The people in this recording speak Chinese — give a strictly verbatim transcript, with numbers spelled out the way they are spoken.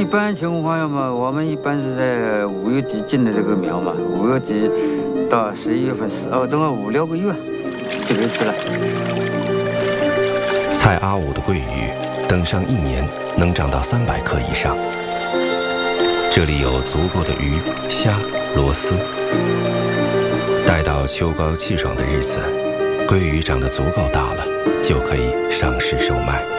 般情况下嘛，我们一般是在五月底进的这个苗嘛，五月底到十一月份，哦，正好五六个月就可以吃了。 蔡阿五的桂鱼，等上一年能长到三百克以上。这里有足够的鱼、虾、螺丝。待到秋高气爽的日子，桂鱼长得足够大了，就可以上市售卖。